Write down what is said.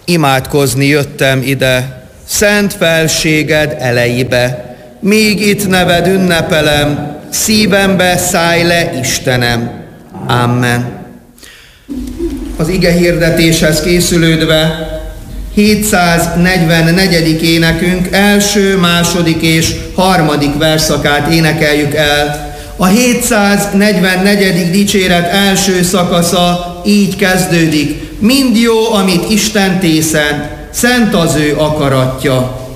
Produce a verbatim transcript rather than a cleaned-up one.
imádkozni jöttem ide, szent felséged elejébe, míg itt neved ünnepelem, szívembe szállj le, Istenem. Amen. Az ige hirdetéshez készülődve hétszáznegyvennegyedik énekünk első, második és harmadik verszakát énekeljük el. A hétszáznegyvennegyedik dicséret első szakasza így kezdődik. Mind jó, amit Isten tészent, szent az ő akaratja.